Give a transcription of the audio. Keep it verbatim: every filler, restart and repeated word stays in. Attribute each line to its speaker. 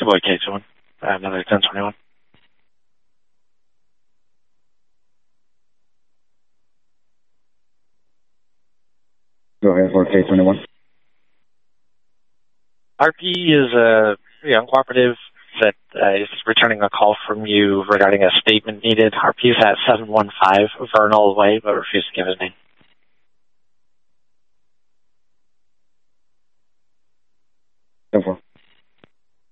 Speaker 1: Boy K two one, uh, another ten twenty-one.
Speaker 2: Go ahead for K twenty-one.
Speaker 1: R P is a young cooperative that uh, is returning a call from you regarding a statement needed. R P is at seven one five Vernal Way, but refused to give his name.
Speaker 2: ten four.